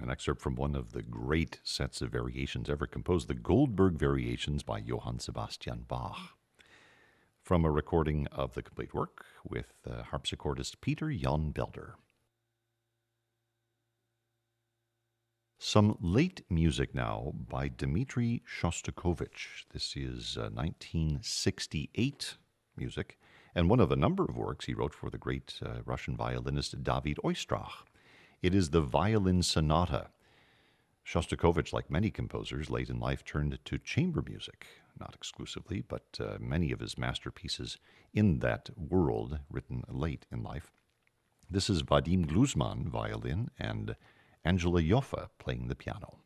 an excerpt from one of the great sets of variations ever composed, the Goldberg Variations by Johann Sebastian Bach, from a recording of the complete work with harpsichordist Peter Jan Belder. Some late music now by Dmitri Shostakovich. This is 1968 music, and one of a number of works he wrote for the great Russian violinist David Oistrakh. It is the Violin Sonata. Shostakovich, like many composers late in life, turned to chamber music, not exclusively, but many of his masterpieces in that world written late in life. This is Vadim Gluzman, violin, and Angela Joffe playing the piano.